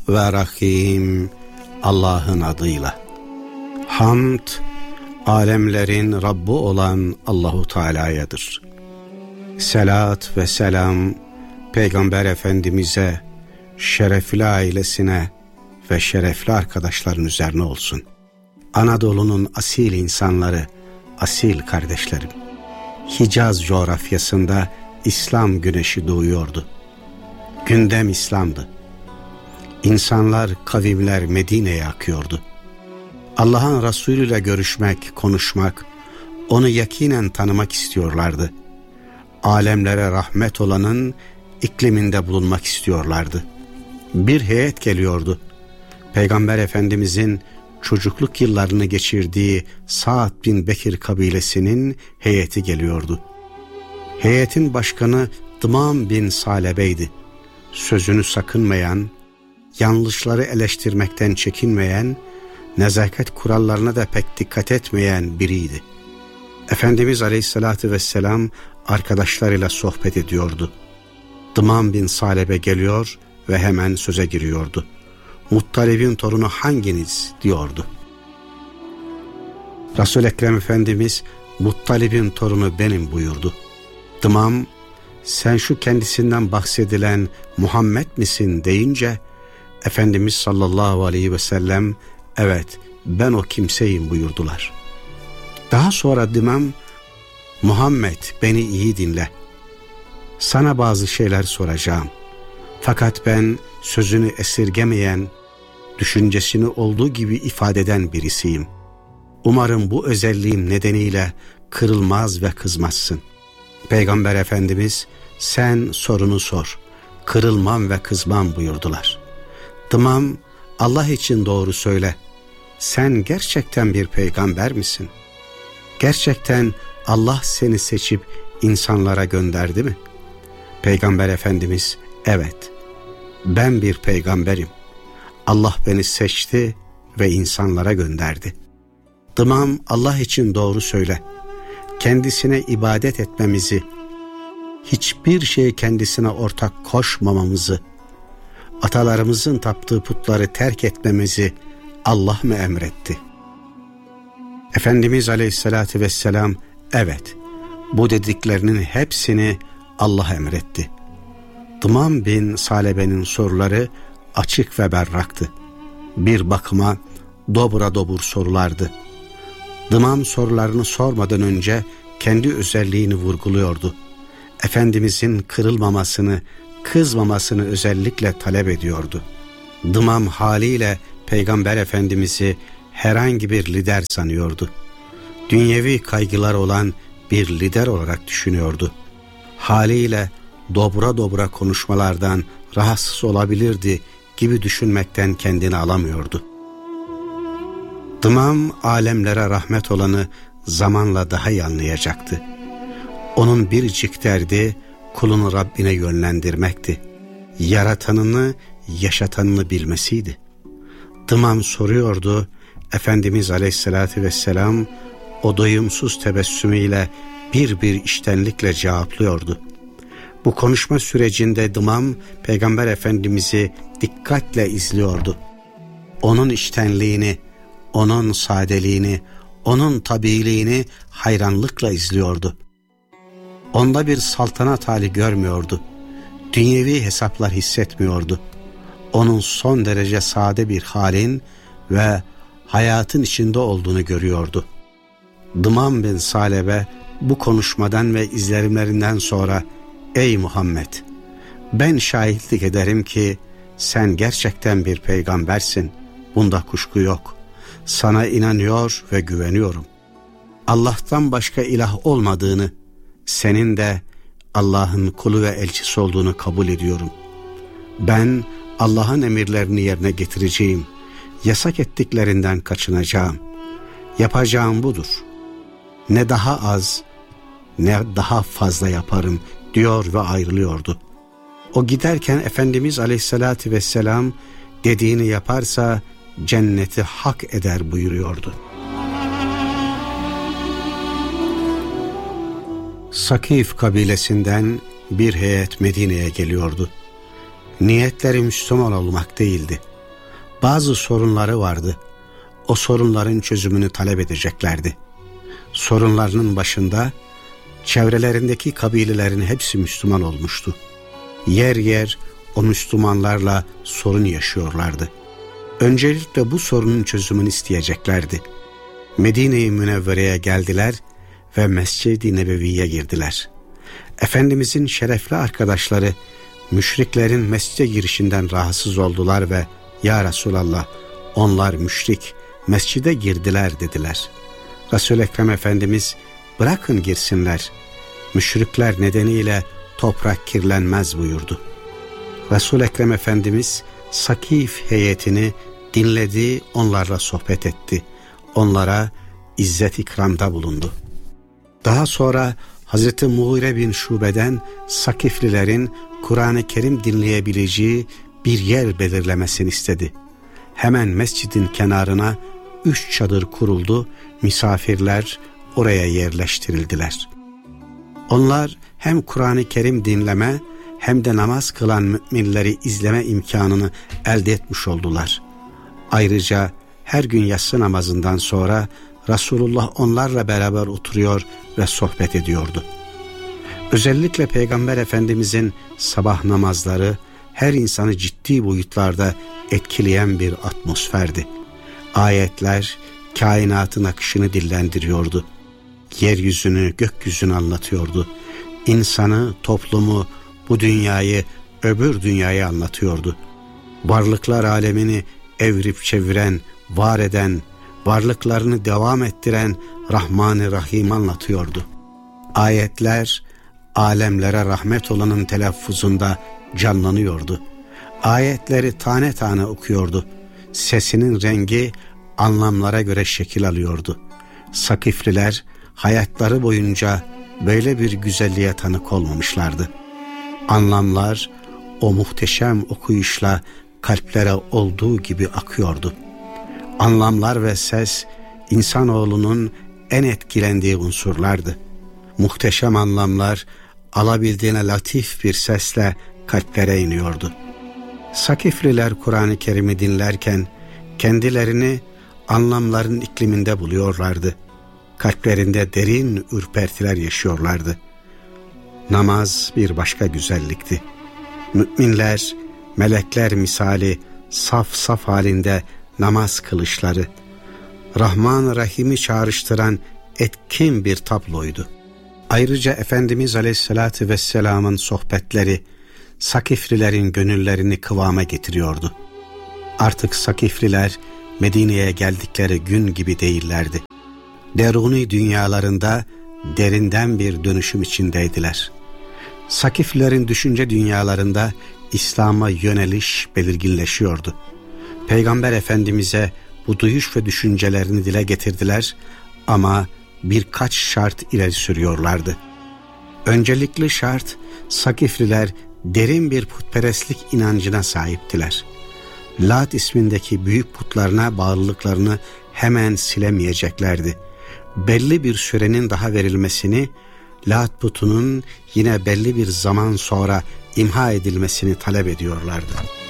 ve Rahim Allah'ın adıyla. Hamd, alemlerin Rabbi olan Allahu Teala'yadır. Selat ve selam Peygamber Efendimiz'e, şerefli ailesine ve şerefli arkadaşların üzerine olsun. Anadolu'nun asil insanları, asil kardeşlerim. Hicaz coğrafyasında İslam güneşi doğuyordu. Gündem İslam'dı. İnsanlar, kavimler Medine'ye akıyordu. Allah'ın Resulü ile görüşmek, konuşmak, onu yakinen tanımak istiyorlardı. Alemlere rahmet olanın ikliminde bulunmak istiyorlardı. Bir heyet geliyordu. Peygamber Efendimizin çocukluk yıllarını geçirdiği Sa'd bin Bekir kabilesinin heyeti geliyordu. Heyetin başkanı Dımam bin Salebe'ydi. Sözünü sakınmayan, yanlışları eleştirmekten çekinmeyen, nezaket kurallarına da pek dikkat etmeyen biriydi. Efendimiz Aleyhisselatü Vesselam arkadaşlarıyla sohbet ediyordu. Dımam bin Salebe geliyor ve hemen söze giriyordu. Muttalib'in torunu hanginiz diyordu. Resul-i Ekrem Efendimiz Muttalib'in torunu benim buyurdu. Dımam, sen şu kendisinden bahsedilen Muhammed misin deyince Efendimiz sallallahu aleyhi ve sellem evet ben o kimseyim buyurdular. Daha sonra Dımam, Muhammed beni iyi dinle. Sana bazı şeyler soracağım. Fakat ben sözünü esirgemeyen, düşüncesini olduğu gibi ifade eden birisiyim. Umarım bu özelliğim nedeniyle kırılmaz ve kızmazsın. Peygamber Efendimiz sen sorunu sor, kırılmam ve kızmam buyurdular. Dımam, Allah için doğru söyle. Sen gerçekten bir peygamber misin? Gerçekten Allah seni seçip insanlara gönderdi mi? Peygamber Efendimiz evet, ben bir peygamberim. Allah beni seçti ve insanlara gönderdi. Dımam, Allah için doğru söyle. Kendisine ibadet etmemizi, hiçbir şey kendisine ortak koşmamamızı, atalarımızın taptığı putları terk etmemizi Allah mı emretti? Efendimiz Aleyhisselatü Vesselam evet, bu dediklerinin hepsini Allah emretti. Dımam bin Salebe'nin soruları açık ve berraktı. Bir bakıma dobra dobur sorulardı. Dımam sorularını sormadan önce kendi özelliğini vurguluyordu. Efendimizin kırılmamasını, kızmamasını özellikle talep ediyordu. Dımam haliyle Peygamber Efendimiz'i herhangi bir lider sanıyordu. Dünyevi kaygılar olan bir lider olarak düşünüyordu. Haliyle dobra dobra konuşmalardan rahatsız olabilirdi gibi düşünmekten kendini alamıyordu. Dımam alemlere rahmet olanı zamanla daha iyi anlayacaktı. Onun biricik derdi kulunu Rabbine yönlendirmekti. Yaratanını, yaşatanını bilmesiydi. Dımam soruyordu, Efendimiz Aleyhisselatü Vesselam o doyumsuz tebessümüyle bir içtenlikle cevaplıyordu. Bu konuşma sürecinde Dımam Peygamber Efendimiz'i dikkatle izliyordu. Onun içtenliğini, onun sadeliğini, onun tabiiliğini hayranlıkla izliyordu. Onda bir saltanat hali görmüyordu. Dünyevi hesaplar hissetmiyordu. Onun son derece sade bir halin ve hayatın içinde olduğunu görüyordu. Dımam bin Salebe bu konuşmadan ve izlenimlerinden sonra ey Muhammed, ben şahitlik ederim ki sen gerçekten bir peygambersin. Bunda kuşku yok. Sana inanıyor ve güveniyorum. Allah'tan başka ilah olmadığını, senin de Allah'ın kulu ve elçisi olduğunu kabul ediyorum. Ben Allah'ın emirlerini yerine getireceğim. Yasak ettiklerinden kaçınacağım. Yapacağım budur. Ne daha az, ne daha fazla yaparım diyor ve ayrılıyordu. O giderken Efendimiz Aleyhisselatü Vesselam dediğini yaparsa cenneti hak eder buyuruyordu. Sakif kabilesinden bir heyet Medine'ye geliyordu. Niyetleri Müslüman olmak değildi. Bazı sorunları vardı. O sorunların çözümünü talep edeceklerdi. Sorunlarının başında çevrelerindeki kabilelerin hepsi Müslüman olmuştu. Yer yer o Müslümanlarla sorun yaşıyorlardı. Öncelikle bu sorunun çözümünü isteyeceklerdi. Medine-i Münevvere'ye geldiler ve Mescid-i Nebevi'ye girdiler. Efendimizin şerefli arkadaşları müşriklerin mescide girişinden rahatsız oldular ve "Ya Resulallah, onlar müşrik, mescide girdiler" dediler. Resul-i Ekrem Efendimiz "Bırakın girsinler, müşrikler nedeniyle toprak kirlenmez" buyurdu. Resul-i Ekrem Efendimiz Sakif heyetini dinledi, onlarla sohbet etti. Onlara izzet ikramda bulundu. Daha sonra Hazreti Mughire bin Şube'den Sakiflilerin Kur'an-ı Kerim dinleyebileceği bir yer belirlemesini istedi. Hemen mescidin kenarına 3 çadır kuruldu, misafirler oraya yerleştirildiler. Onlar hem Kur'an-ı Kerim dinleme hem de namaz kılan müminleri izleme imkanını elde etmiş oldular. Ayrıca her gün yatsı namazından sonra Resulullah onlarla beraber oturuyor ve sohbet ediyordu. Özellikle Peygamber Efendimizin sabah namazları her insanı ciddi boyutlarda etkileyen bir atmosferdi. Ayetler kainatın akışını dillendiriyordu. Yeryüzünü, gökyüzünü anlatıyordu. İnsanı, toplumu, bu dünyayı, öbür dünyayı anlatıyordu. Varlıklar alemini evrip çeviren, var eden, varlıklarını devam ettiren Rahman-ı Rahim anlatıyordu. Ayetler alemlere rahmet olanın telaffuzunda canlanıyordu. Ayetleri tane tane okuyordu. Sesinin rengi anlamlara göre şekil alıyordu. Sakifliler hayatları boyunca böyle bir güzelliğe tanık olmamışlardı. Anlamlar o muhteşem okuyuşla kalplere olduğu gibi akıyordu. Anlamlar ve ses insanoğlunun en etkilendiği unsurlardı. Muhteşem anlamlar alabildiğine latif bir sesle kalplere iniyordu. Sakifliler Kur'an-ı Kerim'i dinlerken kendilerini anlamların ikliminde buluyorlardı. Kalplerinde derin ürpertiler yaşıyorlardı. Namaz bir başka güzellikti. Müminler, melekler misali saf saf halinde namaz kılışları, Rahman-ı Rahim'i çağrıştıran etkin bir tabloydu. Ayrıca Efendimiz Aleyhisselatü Vesselam'ın sohbetleri Sakiflilerin gönüllerini kıvama getiriyordu. Artık Sakifliler Medine'ye geldikleri gün gibi değillerdi. Deruni dünyalarında derinden bir dönüşüm içindeydiler. Sakiflilerin düşünce dünyalarında İslam'a yöneliş belirginleşiyordu. Peygamber Efendimiz'e bu duyuş ve düşüncelerini dile getirdiler ama birkaç şart ileri sürüyorlardı. Öncelikli şart, Sakifliler derin bir putperestlik inancına sahiptiler. Lat ismindeki büyük putlarına bağlılıklarını hemen silemeyeceklerdi. Belli bir sürenin daha verilmesini, Lat putunun yine belli bir zaman sonra imha edilmesini talep ediyorlardı.